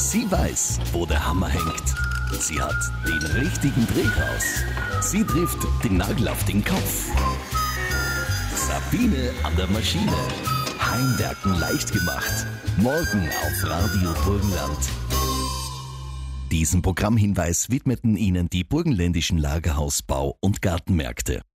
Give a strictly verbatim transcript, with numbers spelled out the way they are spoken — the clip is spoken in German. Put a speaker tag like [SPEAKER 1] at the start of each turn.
[SPEAKER 1] Sie weiß, wo der Hammer hängt. Sie hat den richtigen Drehraus. Sie trifft den Nagel auf den Kopf. Sabine an der Maschine. Heimwerken leicht gemacht. Morgen auf Radio Burgenland. Diesen Programmhinweis widmeten Ihnen die burgenländischen Lagerhausbau- und Gartenmärkte.